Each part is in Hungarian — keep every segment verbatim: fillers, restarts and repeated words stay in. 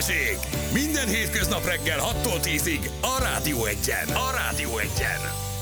Balázsék! Minden hétköznap reggel hattól tízig a Rádió Egyen. A Rádió Egyen.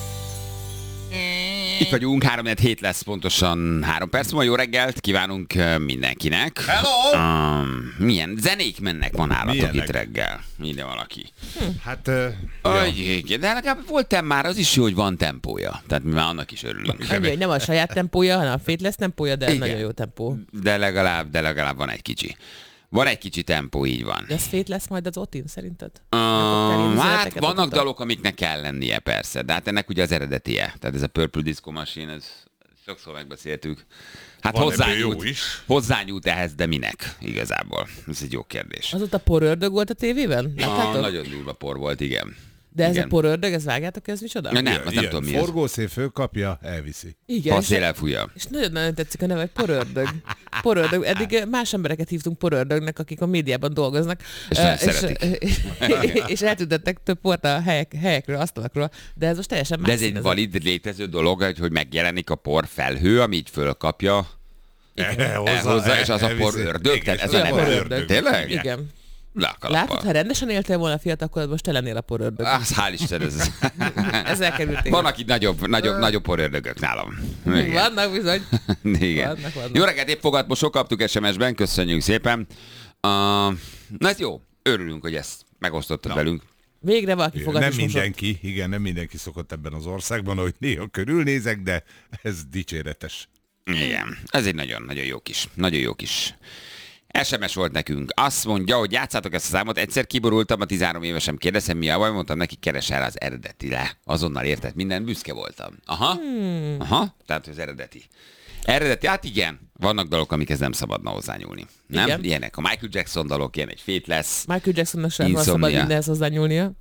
Itt vagyunk, három hét lesz pontosan három perc múlva. Jó reggelt kívánunk mindenkinek. Hello! Um, milyen zenék mennek van nálatok Milyenek? itt reggel? Ide valaki. Hm. Hát, uh, Aj, ja. De legalább volt már, az is jó, hogy van tempója. Tehát mi már annak is örülünk. Annyi, hogy nem a saját tempója, hanem a Fétlesz tempója, de Igen. nagyon jó tempó. De legalább, de legalább van egy kicsi. Van egy kicsi tempó, így van. De ez Fétlesz majd az Otin, szerinted? Um, hát üzeneteket vannak adottak? dalok, amiknek kell lennie, persze. De hát ennek ugye az eredetie. Tehát ez a Purple Disco Machine, ez sokszor megbeszéltük. Hát Van ebből hozzányújt, jó is. hozzányújt ehhez, de minek igazából? Ez egy jó kérdés. Azóta porördög volt a tévében? Ah, Láttátok? nagyon durva por volt, igen. De ez igen. a porördög, ez vágjátok, ez micsoda? Na, nem, az nem tudom mi ez. Forgószél fölkapja, elviszi. Igen, és, Passzél elfújja. és nagyon-nagyon tetszik a neve, hogy porördög. Porördög. Eddig más embereket hívtunk porördögnek, akik a médiában dolgoznak. És nagyon Eh, szeretik. és, és eltüntettek több port a helyek, helyekről, asztalakról, de ez most teljesen más. De ez egy színezet. valid létező dolog, hogy- hogy megjelenik a por felhő, ami így fölkapja, elhozza, és az a por ördög. Tehát ez a Ja, neve. porördög. Tényleg? Igen. Le a kalappal. Látod, ha rendesen éltél volna a fiatalkorodban, most te lennél a porördög. Az hál' Isten, ez... Ez elkerülték. Vannak itt nagyobb, nagyobb, nagyobb porördögök nálam. Igen. Vannak bizony. Igen. Vannak, vannak. Jó reggelt, épp fogadmosok, kaptuk es em es-ben, köszönjük szépen. Uh, na ez jó, örülünk, hogy ezt megosztottad velünk. Végre valaki fogat Nem is mosott. mindenki, igen, nem mindenki szokott ebben az országban, hogy néha körülnézek, de ez dicséretes. Igen, ez egy nagyon-nagyon jó kis, nagyon jó kis es em es volt nekünk. Azt mondja, hogy játszátok ezt a számot, egyszer kiborultam, a tizenhárom évesem kérdezem, mi a baj, mondtam neki, keres el az eredetire. Azonnal értett minden, büszke voltam. Aha, hmm. aha, tehát az eredeti. Eredeti, hát igen, vannak dalok, amikhez nem szabadna hozzányúlni. Nem? Igen. Ilyenek a Michael Jackson dalok, ilyen egy Fétlesz. Michael Jacksonnak sem van Insomnia. szabad mindenhez hozzányúlnia.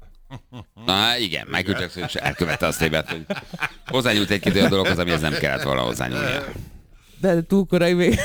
Ah, igen, Michael Jackson is elkövette azt hibát, hogy hozzányúlt egy-két olyan dologhoz, amihez nem kellett volna hozzányúlnia. De túl korai még.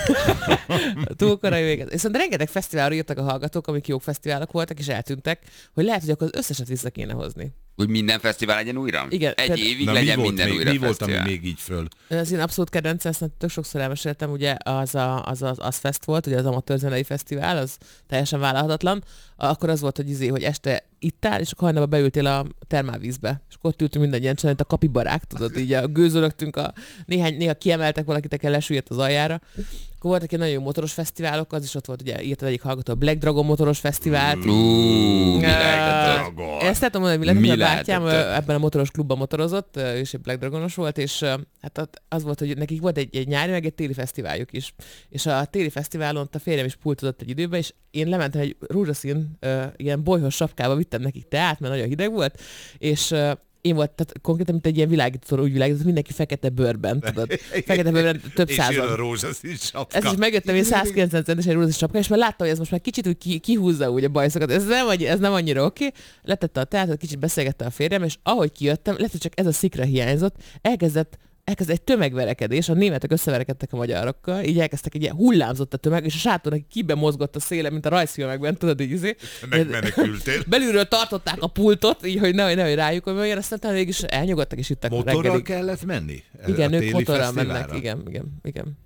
túl korai még. Viszont rengeteg fesztiválra írtak a hallgatók, amik jó fesztiválok voltak, és eltűntek, hogy lehet, hogy akkor az összeset vissza kéne hozni. Hogy minden fesztivál legyen újra? Igen, Egy tehát- évig Na, legyen mi minden volt újra még, mi volt, ami fesztivál. még így föl? Az én abszolút kedvencem, ezt tök sokszor elmeséltem, ugye az a, az, az, az fest volt, ugye az amatőr zenei fesztivál, az teljesen vállalhatatlan. Akkor az volt, hogy, izé, hogy este ittál, és akkor hajnalban beültél a termálvízbe. És akkor ott ültünk mindannyian, csinálni, a kapibarák, tudod, így a gőzölögtünk, a, néhány, néha kiemeltek valakit, aki lesüllyedt az aljára. Akkor voltak egy nagyon jó motoros fesztiválok, az is ott volt, ugye írt az egyik hallgató a Black Dragon motoros fesztivált. Ú, mi Ö, lehetett? Ezt tudom mondani, mi lett, Mi hogy a bátyám lehetett? ö, ebben a motoros klubban motorozott, ö, és egy Black Dragonos volt, és ö, hát ott az volt, hogy nekik volt egy, egy nyári, meg egy téli fesztiváljuk is. És a téli fesztiválon ott a férjem is pultozott egy időben, és én lementem egy rózsaszín, ö, ilyen bolyhos sapkába, vittem nekik teát, mert nagyon hideg volt, és ö, én volt, tehát konkrétan, mint egy ilyen világító, úgy világított, mindenki fekete bőrben, tudod. Fekete bőrben több És jön a százan. rózsaszín sapka. Ez is megjöttem, én száz kilencven centes egy rózsaszín sapka, és már láttam, hogy ez most már kicsit úgy ki, kihúzza úgy a bajszokat. Ez nem, annyi- ez nem annyira oké. Letette a teát, kicsit beszélgette a férjem, és ahogy kijöttem, lehet, hogy csak ez a szikra hiányzott, elkezdett elkezdett egy tömegverekedés, a németek összeverekedtek a magyarokkal, így elkezdtek egy ilyen hullámzott a tömeg, és a sátornak kibe mozgott a széle, mint a rajzfilmekben, tudod, így izé. Megmenekültél. Belülről tartották a pultot, így, hogy nehogy, nehogy rájuk, hogy olyan, aztán talán végig is elnyugodtak, és ittak a Motorral reggelig. kellett menni? Igen, A ők téli motorral fesztiválra? mennek, igen, igen, igen.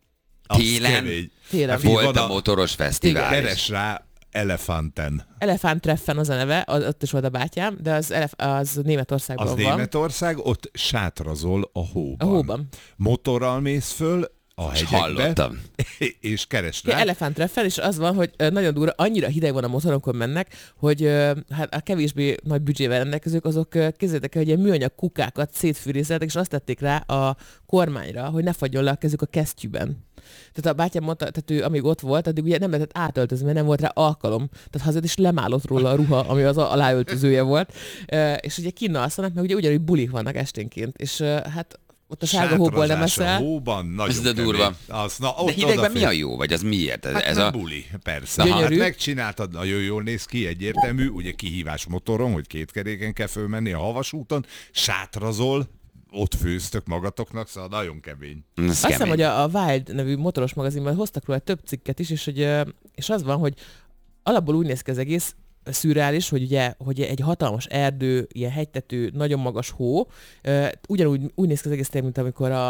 Az Télen? kemény. Télen. Hát figyelj, Volt van a motoros fesztivál. Keres rá Elefanten. Elefánt Treffen az a neve, az- ott is volt a bátyám, de az, elef- az Németországban Az van. Németország, ott sátrazol a hóban. A hóban. Motorral mész föl a És hegyekbe, hallottam. és keres Ja, rá. Elefánt Treffen, és az van, hogy ö, nagyon durva, annyira hideg van a motorokon mennek, hogy ö, hát a kevésbé nagy büdzsével rendelkezők, azok ö, képzeljétek el, hogy ilyen műanyag kukákat szétfűrészeltek, és azt tették rá a kormányra, hogy ne fagyjon le a kezük a kesztyűben. Tehát a bátyám mondta, tehát ő amíg ott volt, addig ugye nem lehetett átöltözni, mert nem volt rá alkalom. Tehát hazad is lemálott róla a ruha, ami az aláöltözője volt. Ö, és ugye kinn alszanak, meg ugye ugyanúgy bulik vannak esténként. És ö, hát ott a sárga hóból nem Sátrazás a eszel. hóban, nagyon Ez de kemény. durva. Az, na, De ott hidegben odafér. mi a jó? Vagy az miért? Ez, Hát ez nem a... buli, persze. Aha. Hát Gyönyörű. megcsináltad, nagyon jól néz ki, egyértelmű, ugye kihívás motoron, hogy két keréken kell fölmenni a havasúton, sátrazol, ott főztök magatoknak, szóval nagyon kemény. Ez Azt hiszem, kemény. hogy a, a Wild nevű motoros magazinban hoztak róla több cikket is, és, hogy, ö, és az van, hogy alapból úgy néz ki az egész, szürreális, hogy ugye hogy egy hatalmas erdő, ilyen hegytető, nagyon magas hó, ö, ugyanúgy úgy néz ki az egész tényleg, mint amikor a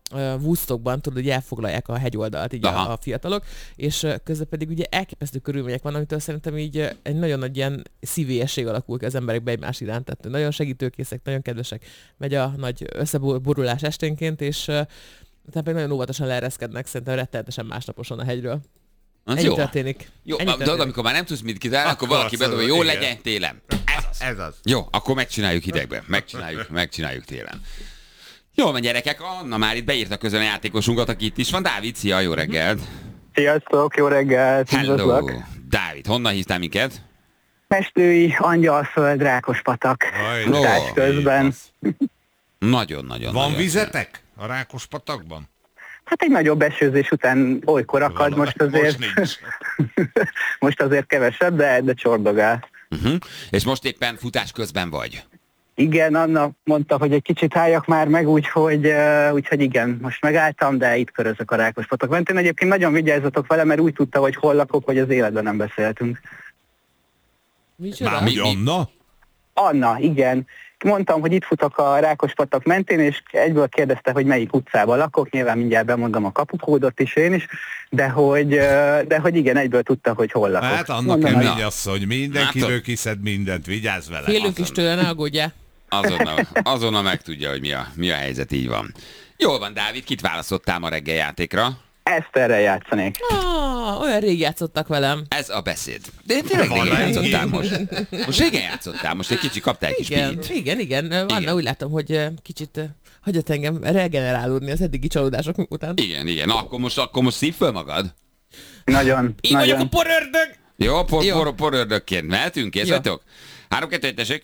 Woodstockban, tudod, hogy elfoglalják a hegyoldalt így a, a fiatalok, és uh, közben pedig ugye elképesztő körülmények vannak, amitől szerintem így uh, egy nagyon nagy ilyen szívélyesség alakul ki az emberekbe egymás iránt, tehát nagyon segítőkészek, nagyon kedvesek, megy a nagy összeborulás esténként, és uh, tehát pedig nagyon óvatosan leereszkednek, szerintem rettenetesen másnaposan a hegyről. Az Ennyi jó. történik. Jó, Ennyi de történik. amikor már nem tudsz mit kitalálni, akkor, Akkor valaki azt bedobja, mondod, jó igen. legyen télen. Ez az. Ez az. Jó, akkor megcsináljuk hidegben. Megcsináljuk, megcsináljuk télen. Jó van, gyerekek, Anna már itt beírta közön a játékosunkat, aki itt is van. Dávid, szia, jó reggelt. Sziasztok, jó reggelt, Hello. üdvözlök. Dávid, honnan hívtál minket? Pestői, Angyalföld, Rákospatak. Aj, Futás Ó, közben. Nagyon-nagyon. Van nagyon. vizetek a Rákospatakban? Hát egy nagyobb esőzés után olykor akad, Van, most azért, most nincs. most azért kevesebb, de, de csordogál. Uh-huh. És most éppen futás közben vagy. Igen, Anna mondta, hogy egy kicsit álljak már meg, úgyhogy, uh, úgyhogy igen, most megálltam, de itt körözök a Rákospatak mentén. Egyébként nagyon vigyázzatok vele, mert úgy tudta, hogy hol lakok, hogy az életben nem beszéltünk. Micsoda? Már Mi- úgy mi- Anna? Anna, igen. Mondtam, hogy itt futok a Rákospatak mentén, és egyből kérdezte, hogy melyik utcában lakok, nyilván mindjárt bemondom a kapukódot is én is, de hogy, ö, de hogy igen, egyből tudta, hogy hol lakok. Hát annak Mondom, kemény Na. asszony, mindenkiről Látod? kiszed mindent, vigyázz vele. Félünk is tőle, ne aggódjál. Azonnal, azonnal megtudja, hogy mi a, mi a helyzet, így van. Jól van, Dávid, kit választottál ma reggel játékra? Eszterrel játszanék. Ah, olyan rég játszottak velem. Ez a beszéd. De tényleg Van régen ennyi. játszottál most. Most régen játszottál, most egy kicsi kaptál egy kis Igen, pihit. igen, igen. Anna, Igen. úgy látom, hogy eh, kicsit eh, hagyott engem regenerálódni az eddigi csalódások után. Igen, igen. Na, akkor most, akkor most szív föl magad. Nagyon, Én vagyok a nagyon. porördög! Jó, por, Jó. por, porördökként. Mehetünk, kész Jó. vagytok? Három, kettő, egy, tessék.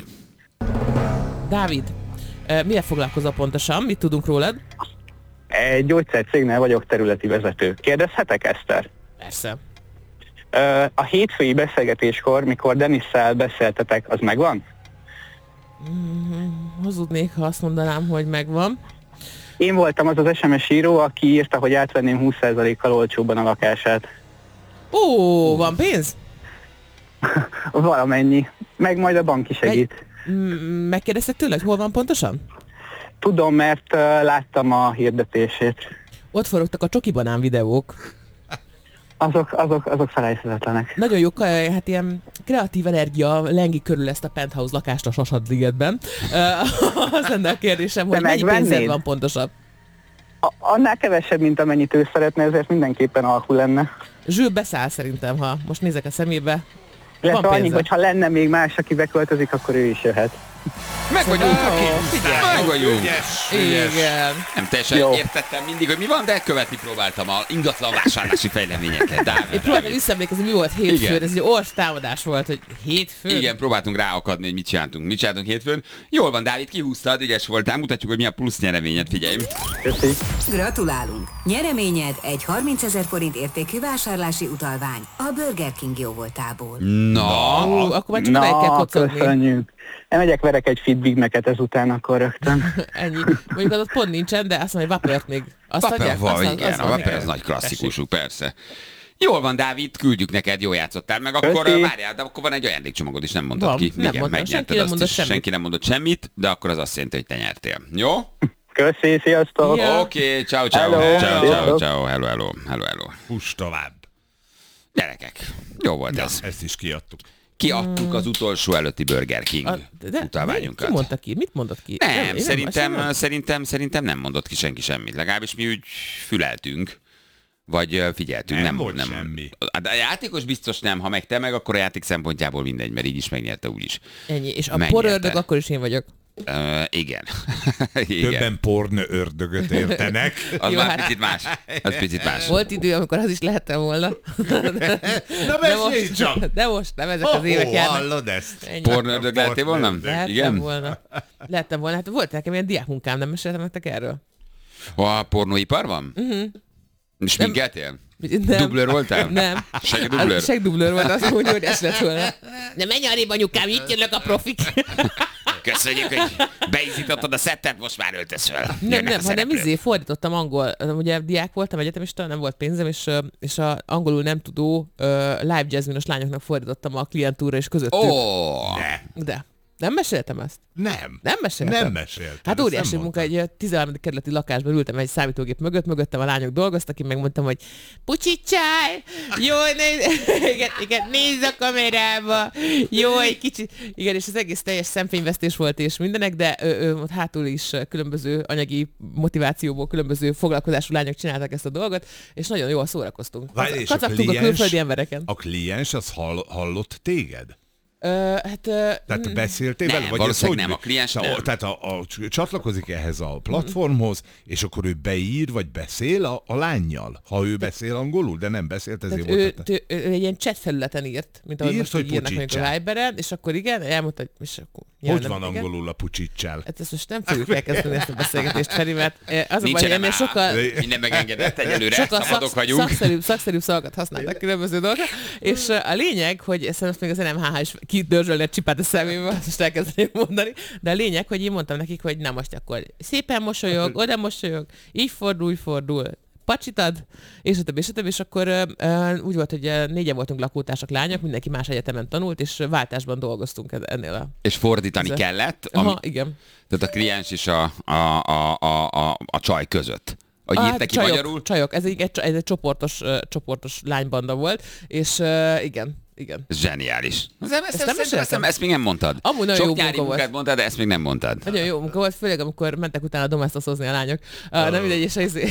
Dávid, eh, miért foglalkozol pontosan? Mit tudunk rólad? Egy gyógyszercégnél vagyok területi vezető. Kérdezhetek, Eszter? Persze. Ö, A hétfői beszélgetéskor, mikor Denisszel beszéltetek, az megvan? Hazudnék, ha azt mondanám, hogy megvan. Én voltam az az es em es író, aki írta, hogy átvenném húsz százalékkal olcsóbban a lakását. Ó, van pénz? Valamennyi. Meg majd a banki segít. M- Megkérdezted tőle, hogy hol van pontosan? Tudom, mert uh, láttam a hirdetését. Ott forogtak a csoki banán videók. Azok, azok, azok felejthetetlenek. Nagyon jó, ka- hát ilyen kreatív energia lengi körül ezt a penthouse lakást a Sasad-ligetben. Uh, az lenne a kérdésem, hogy De mennyi megvennéd? pénzed van pontosabb. A, annál kevesebb, mint amennyit ő szeretne, ezért mindenképpen alkú lenne. Zsül beszáll szerintem, ha most nézek a szemébe. Illetve annyi, pénze. hogy ha lenne még más, aki beköltözik, akkor ő is jöhet. Meg vagyunk. Ó, figyelj. Meg vagyunk. Ügyes, ügyes. Igen. Nem teljesen Jó. értettem mindig, hogy mi van, de követni próbáltam a ingatlan vásárlási fejleményeket. Én Dávid, próbáltam Dávid. visszaemlékezni, mi volt hétfőn, Igen. ez egy ors támadás volt, hogy hétfőn. Igen, próbáltunk ráakadni, hogy mit csináltunk. Mit csináltunk hétfőn. Jól van, Dávid, kihúztad, ügyes voltál. Mutatjuk, hogy mi a plusz nyereményed. Figyelj. Köszi. Gratulálunk! Nyereményed egy harmincezer forint értékű vásárlási utalvány a Burger King jóvoltából. Na, Ó, akkor már csak odáig kell Na, kocogni. köszönjük. Elmegyek, verek egy fit Big Mac-et ezután, akkor rögtön. Ennyi. Mondjuk az ott pont nincsen, de azt mondja, hogy Vapert még. Azt Vapper adják? van, Azt- igen, azt a van, Vapper igen. az nagy klasszikusú, persze. Jól van, Dávid, küldjük neked, jól játszottál meg, akkor Köszi. várjál, de akkor van egy ajándékcsomagod is, nem mondtad Van, ki. nem mondtam, megnyerted senki nem azt mondott is, semmit. senki nem mondott semmit, de akkor az azt jelenti, hogy te nyertél. Jó? Köszi, sziasztok! Ja. Oké, ciao, ciao, Hello. ciao, ciao, Sziasztok. ciao, hello, hello, hello, hello. Fuss tovább. Gyerekek, jó volt ez. Ezt is kiadtuk. Kiadtuk az utolsó előtti Burger King A, de, de, utalványunkat. ki mondta ki? Mit mondott ki? Nem, én szerintem, azt sem- szerintem, szerintem nem mondott ki senki semmit. Legalábbis mi úgy füleltünk, vagy ö, figyeltünk. Nem Nem, volt nem semmi. A a játékos biztos nem, ha meg te meg, akkor a játék szempontjából mindegy, mert így is megnyerte úgy is. Ennyi. És a Megnyerte. porördög akkor is én vagyok. Uh, igen. igen. Többen porn ördögöt értenek. Az Jó, már hát- picit más. Az picit más. Volt idő, amikor az is lehettem volna. Na De beszélj most, csak! de most nem ezek az évek Ó, járnak. hallod ezt? Ennyi. Pornördög lehetél volna? Pornördög. Lehettem Igen? volna. Lehettem volna. Hát volt nekem ilyen diákmunkám, nem meséltem nektek erről? A pornóipar van? Uh-huh. Sminkeltél? Nem. Dublőr voltál? Nem. Segdublőr? Az segdublőr volt, az úgy, hogy ez lett volna. De menj arrébb, anyukám, itt jönnek a profik. Köszönjük, hogy beizítottad a szettet, most már öltöz fel. Nem, Jönnek nem, a hanem szereplők. izé fordítottam angol, ugye diák voltam, egyetemista, nem volt pénzem, és, ö, és a angolul nem tudó uh, live jazzminos lányoknak fordítottam a klientúra, és közöttük. Ó, De. Nem meséltem ezt? Nem. Nem meséltem? Nem meséltem. Hát óriási munka, egy tizenharmadik kerületi lakásban ültem egy számítógép mögött, mögöttem a lányok dolgoztak, én megmondtam, hogy pucsicsál, jó, nézd, igen, igen, nézz a kamerába, jó, egy kicsit, igen, és az egész teljes szemfényvesztés volt és mindenek, de ő, ő, ott hátul is különböző anyagi motivációból különböző foglalkozású lányok csináltak ezt a dolgot, és nagyon jól szórakoztunk. Várj, és a Kacagtunk a kliens- külföldi embereken. A kliens az hall, hallott téged? Ö, hát, ö, Tehát beszéltél Nem, vele? Vagy valószínűleg ez nem, hogy- a kliens Tehát, nem. Tehát a, a, csatlakozik ehhez a platformhoz, és akkor ő beír, vagy beszél a, a lányjal, ha ő beszél angolul, de nem beszélt, ezért tehát ő, volt. ő, ő, ő egy ilyen chat felületen írt, mint ahogy Írt, most hogy így írnak mondjuk a pucsicsál. Viberen, és akkor igen, elmondta, hogy és akkor... Hogy nyilván van nem, igen. angolul a pucsicsel? Hát ezt most nem fogjuk elkezdeni ezt a beszélgetést, Feri, mert eh, az a baj, Nincsenek hogy ennél már. sokkal, Minden megengedett egyelőre, sokkal szabadok szak, vagyunk. szakszerűbb, szakszerűbb szavakat használtak különböző dolgokra, és eh, a lényeg, hogy szerintem még az en em há há is kidörzsölni a csipát a szemébe, most elkezdeném mondani, de a lényeg, hogy én mondtam nekik, hogy na most akkor szépen mosolyog, oda mosolyog, így fordul, úgy fordul, pacsit ad, és a többi, és a többi, és akkor uh, úgy volt, hogy uh, négyen voltunk lakótársak, lányok, mindenki más egyetemen tanult, és váltásban dolgoztunk ennél a... És fordítani Ez a- kellett, ami, Aha, igen. tehát a kliens és a, a, a, a, a, a csaj között. Hogy Ah, írt hát neki csajok, magyarul? Csajok, ez egy, egy, ez egy csoportos, uh, csoportos lánybanda volt, és uh, igen, igen. Ez zseniális. Ez, ezt, ezt, nem ezt, ezt, meséltem? ezt még nem mondtad. Amúgy nagyon Sok jó nyári munka volt. munkát mondtad, de ezt még nem mondtad. Nagyon jó munka volt, főleg amikor mentek utána domestoszozni a lányok. Uh, nem mindegy, és ez...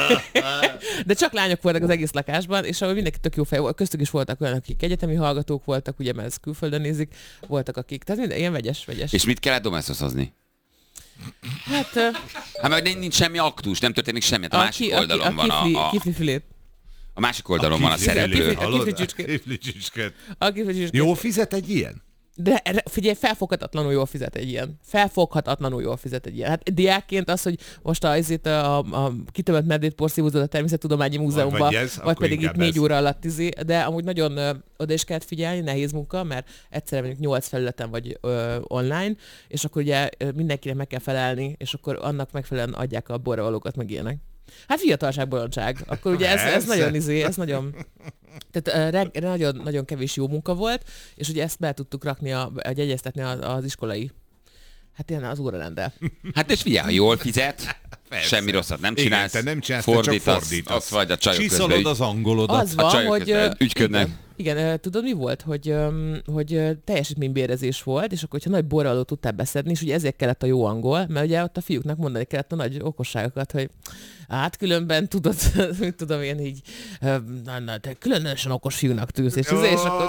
De csak lányok voltak az egész lakásban, és ahol mindenki tök jó fej volt. Köztük is voltak olyanok, akik egyetemi hallgatók voltak, ugye, mert ezt külföldön nézik, voltak akik. Tehát minden ilyen vegyes, vegyes. És mit kellett domestoszozni? Hát uh, Hát mert nincs semmi aktus, nem történik semmi. A, a, másik ki, a, ki, oldalon a, van a, kifli, a, kiflifilét. a másik oldalon van a kifli- szereplő. kifli- Hallod? kiflicsücskét. Kiflicsüskét. A kifli Jó fizet egy ilyen? De erre- figyelj, felfoghatatlanul jól fizet egy ilyen. Felfoghatatlanul jól fizet egy ilyen. Hát diákként az, hogy most a, azért a, a kitömött medvét porszívózod a Természettudományi Múzeumban, vagy vagy, ez, vagy akkor pedig itt inkább négy ez. óra alatt izé, de amúgy nagyon ö, oda is kellett figyelni, nehéz munka, mert egyszerre mondjuk nyolc felületen vagy ö, online, és akkor ugye ö, mindenkinek meg kell felelni, és akkor annak megfelelően adják a borravalókat, meg ilyenek. Hát fiatalság, bolondság. Akkor ugye ez, ez Persze. nagyon izé, ez nagyon... Tehát uh, reg, nagyon, nagyon kevés jó munka volt, és ugye ezt be tudtuk rakni, a, vagy egyeztetni az, az iskolai, hát ilyen az órarenddel. Hát és figyelj, ha jól fizet, Persze. semmi rosszat nem Igen, csinálsz, te nem csinálsz, te csak fordítasz, fordítasz. azt vagy a csajok közben Csiszolod ügy- az angolodat. Az a van, csajok hogy... közben ö, ügyködnek. Igen, igen, ö, tudod mi volt? Hogy, öm, hogy ö, teljesítménybérezés volt, és akkor, hogyha nagy borralót tudtál beszedni, és ugye ezért kellett a jó angol, mert ugye ott a fiúknak mondani kellett a nagy okosságokat, hogy hát különben tudod, mit tudom én így, ö, na, na, te különösen okos fiúnak tűz, és, és akkor,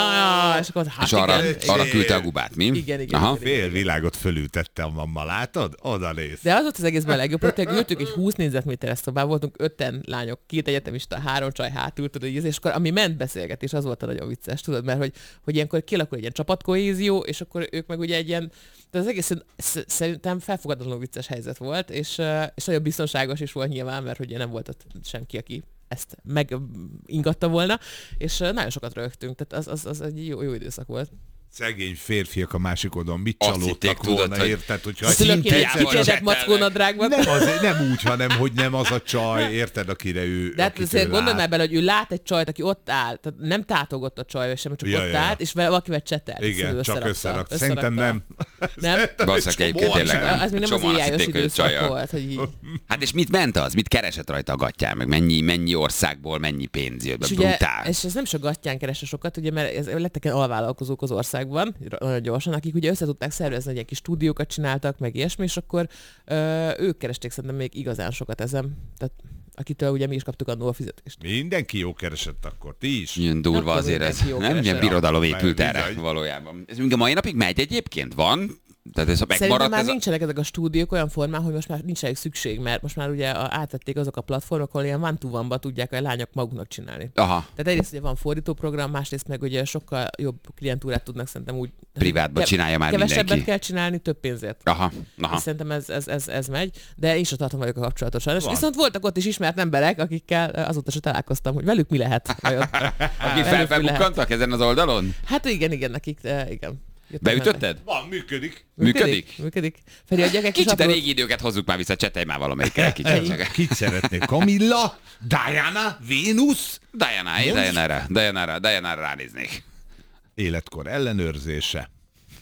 ah, és akkor hát És arra, igen, arra küldte a gubát, mi? Igen, igen, Aha. igen. Fél világot fölültette a mamma, látod? Oda néz. De az volt az egészben a legjobb, hogy tényleg ültünk egy húsz négyzetméteres szobában, voltunk öten lányok, két egyetemista, három csaj hátul, tudod, így, és akkor ami ment beszélgetés, az volt a nagyon vicces, tudod, mert hogy, hogy ilyenkor kialakul egy ilyen csapatkohézió, és akkor ők meg ugye egy ilyen, de az egész sz- szerintem felfogadatlanul vicces helyzet volt, és, ö, és nagyon biztonságos is volt nyilván, mert ugye nem volt ott senki, aki ezt megingatta volna, és ö, nagyon sokat rögtünk, tehát az, az, az egy jó, jó időszak volt. Szegény férfiak a másik oldalon mit Azt csalódtak hitték, tudod, volna, hogy érted? Hogyha Szülőként hiába kicsedett csetelnek. mackónadrágban. nem, azért, nem úgy, hanem hogy nem az a csaj, érted, akire ő... De hát akit azért ő gondolj lát. már bele, hogy ő lát egy csajt, aki ott áll, tehát nem tátogott a csaj, sem, csak Ja, ott ja, ja. állt, és vele valakivel csetelt. Igen, csak összerakta. Szerintem nem. Nem? Valószínűleg egyébként tényleg nem. Az még nem az Csomóan azt éjjájos hitték, hogy időszak csajjal. volt, hogy így. Hát és mit ment az? Mit keresett rajta a gatyán? Meg mennyi, mennyi országból, mennyi pénz jött be? És, ugye, Brutál. és ez nem csak gatyán keresse sokat, ugye, mert ez, lettek ilyen alvállalkozók az országban, nagyon gyorsan, akik ugye össze tudták szervezni, hogy egy kis stúdiókat csináltak, meg ilyesmi, és akkor ö, ők keresték szerintem még igazán sokat ezen. Tehát akitől ugye mi is kaptuk annól a fizetést. Mindenki jó keresett akkor, ti is. Ilyen durva Nem azért tudom, ez. mindenki jó Nem? Ilyen keresett. birodalom Ja, épült erre bizony. valójában. Ez még a mai napig megy egyébként? Van? Tehát ez Szerintem megmaradt már ez a... nincsenek ezek a stúdiók olyan formán, hogy most már nincs rájuk szükség, mert most már ugye a- átvették azok a platformok, ahol ilyen one-to-one-ba tudják a lányok maguknak csinálni. Aha. Tehát egyrészt ugye van fordítóprogram, másrészt meg ugye sokkal jobb klientúrát tudnak szerintem úgy... Privátba csinálja már Kevesebbet mindenki. kell csinálni, több pénzért. Aha. És Aha. szerintem ez, ez, ez, ez megy, de én sem tartom vagyok a kapcsolatos sajnos. Van. Viszont voltak ott is ismert emberek, akikkel azóta se találkoztam, hogy velük mi lehet. vajon. Akik Velük mi lehet. felbukkantak ezen az oldalon? Hát igen, igen, nekik, eh, igen. Jöttek, mentek. Beütötted? Van, működik. Működik? Működik. Feri, adjak egy kis Kicsit a apró- régi időket hozzuk már vissza, csetelj már valamelyikkel egy kicsit. csak. Kit szeretnék? Camilla? Diana? Vénusz? Diana, Diana-ra, Diana-ra, Diana-ra ránéznék. Életkor ellenőrzése.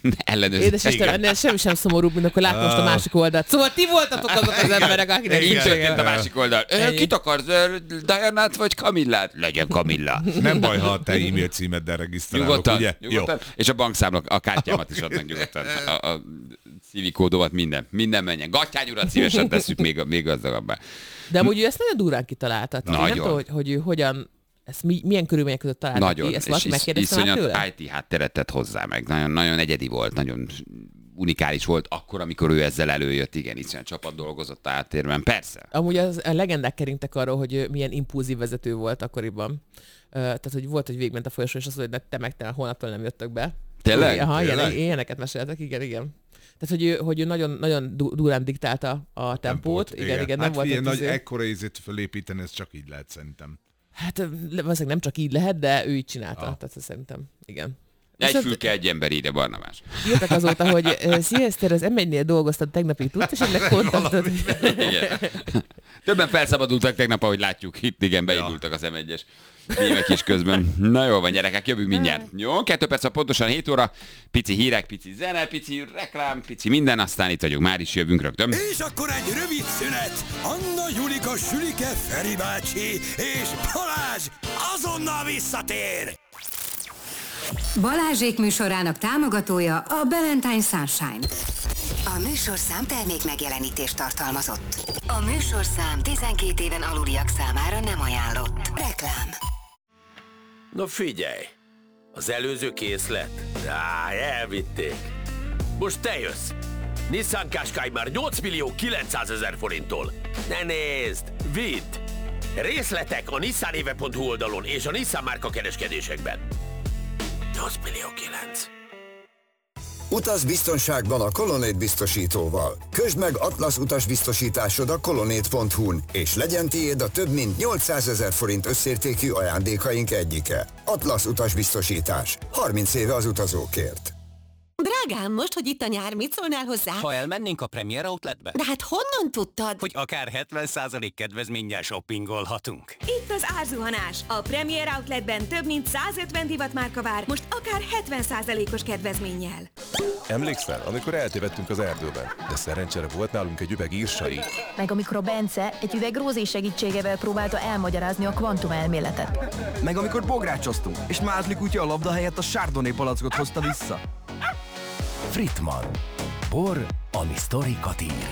ellenőrzés. Édes Isten, ennél semmi sem szomorúbb, mint akkor látom most a másik oldalt. Szóval ti voltatok azok az emberek, akinek Így nincs történt a másik oldal. Ö, Ennyi. Kit akarsz? Dianát vagy Kamillát? Legyen Kamilla. Nem baj, ha a te e-mail címeddel regisztrálok, Nyugodtan, ugye? nyugodtan. És a bankszámla, a kártyámat is adnak nyugodtan. A, a szívikódomat, minden. Minden menjen. Gatyány urat szívesen tesszük még, még gazdagabbá. De amúgy ő ezt nagyon durán kitalálta. Tehát én Nagyon. Nem tudom, hogy, hogy ő hogyan, ezt mi, milyen körülmények között találta Nagyon. ki. Ezt És valaki is, megkérdezte már iszonyat tőle? i té hátteret tett hozzá meg. Nagyon, nagyon egyedi volt, nagyon unikális volt akkor, amikor ő ezzel előjött. Igen, iszonyat csapat dolgozott a háttérben. Persze. Amúgy az, a legendák keringtek arról, hogy ő milyen impulzív vezető volt akkoriban. Uh, tehát, hogy volt, hogy végment a folyosón, és azt mondta, hogy te meg te holnaptól nem jöttök be. Tényleg? Aha, Tényleg? ilyen, ilyeneket meséltek, igen, igen. Tehát, hogy ő, hogy ő nagyon, nagyon du- durán diktálta a tempót. Igen, igen, igen, nem hát volt ilyen egy nagy izé- ekkora ízét fölépíteni, ez csak így lehet szerintem. Hát valószínűleg nem csak így lehet, de ő így csinálta. Ah. Tehát szerintem, igen. Egy Viszont fülke, egy ember ide, Barnabás. írtak azóta, hogy uh, Sziaszter, az em egynél dolgoztad tegnapig, tudsz, és ennek kontaktod. Igen. Többen felszabadultak tegnap, ahogy látjuk. Itt igen, beindultak az em egyes mémek is közben. Na jó van, gyerekek, jövünk mindjárt. Jó, kettő perc, pontosan hét óra. Pici hírek, pici zene, pici reklám, pici minden, aztán itt vagyunk, már is jövünk rögtön. És akkor egy rövid szünet. Anna, Julika, Sülike, Feri bácsi és Balázs azonnal visszatér. Balázsék műsorának támogatója a Valentine Sunshine. A műsorszám termék megjelenítést tartalmazott. A műsorszám tizenkét éven aluliak számára nem ajánlott. Reklám. Na figyelj, az előző készlet? Á, elvitték. Most te jössz. Nissan Qashqai már nyolc millió kilencszázezer forinttól. Ne nézd, vidd! Részletek a nissanéve pont hu oldalon és a Nissan márka kereskedésekben. nyolc millió kilenc. Utaz biztonságban a Colonnade biztosítóval. Közd meg Atlasz utasbiztosításod a colonnade pont hu-n, és legyen tiéd a több mint nyolcszázezer forint összértékű ajándékaink egyike. Atlasz utasbiztosítás. harminc éve az utazókért. Drágám, most, hogy itt a nyár, mit szólnál hozzá? Ha elmennénk a Premier Outletbe? De hát honnan tudtad? Hogy akár hetven százalék kedvezménnyel shoppingolhatunk. Itt az árzuhanás. A Premier Outletben több mint százötven divatmárka vár, most akár hetven százalékos kedvezménnyel. Emlékszel, amikor eltévedtünk az erdőben, de szerencsére volt nálunk egy üveg írsai. Meg amikor a Bence egy üveg Rózé segítségével próbálta elmagyarázni a kvantumelméletet. Meg amikor bográcsoztunk, és Mázli kutya a labda helyett a Chardonnay palackot hozta vissza. Fritman. Bor, ami sztorikat ír.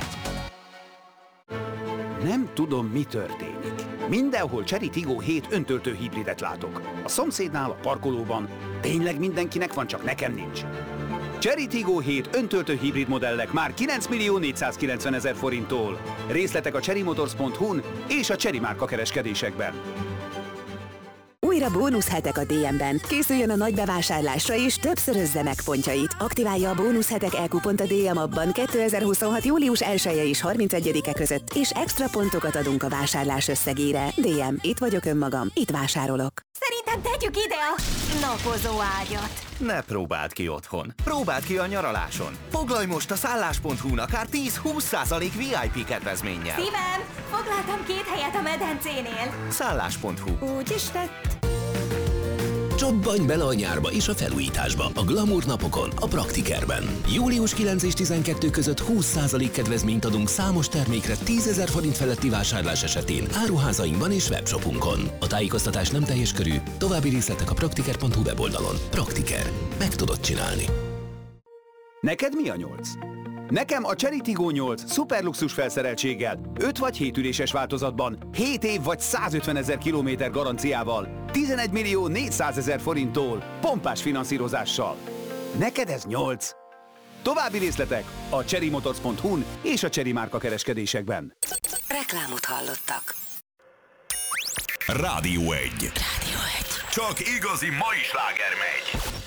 Nem tudom, mi történik. Mindenhol Chery Tiggo hét öntöltő hibridet látok. A szomszédnál, a parkolóban. Tényleg mindenkinek van, csak nekem nincs. Chery Tiggo hét öntöltő hibrid modellek már kilenc millió négyszázkilencvenezer forinttól. Részletek a chery motors pont hu-n és a Chery márka kereskedésekben. Újra bónuszhetek a dé em-ben. Készüljön a nagy bevásárlásra és többszörözze meg pontjait. Aktiválja a bónuszhetek e-kupont a dé em abban kétezer-huszonhat. július elseje és harmincegyedike között, és extra pontokat adunk a vásárlás összegére. dé em, itt vagyok önmagam, itt vásárolok. Szerintem tegyük ide a napozó ágyat. Ne próbáld ki otthon. Próbáld ki a nyaraláson. Foglalj most a szállás pont hu-n akár tíz-húsz százalék vé i pé kedvezménnyel. Szívem, foglaltam két helyet a medencénél. szállás pont hu. Úgy is lett. Csobbanj bele a nyárba és a felújításba a Glamour napokon, a Praktikerben. július kilencedike és tizenkettő között húsz százalék kedvezményt adunk számos termékre tízezer forint feletti vásárlás esetén áruházainkban és webshopunkon. A tájékoztatás nem teljes körű, további részletek a praktiker pont hu weboldalon. Praktiker. Meg tudod csinálni. Neked mi a nyolc? Nekem a Chery Tiggo nyolc szuperluxus felszereltséggel, öt vagy hét üléses változatban, hét év vagy százötvenezer kilométer garanciával, tizenegy millió négyszázezer forinttól, pompás finanszírozással. Neked ez nyolc. További részletek a chery motors pont hu-n és a Chery márka kereskedésekben. Reklámot hallottak. Rádió egy. Rádió egy. Csak igazi mai sláger megy.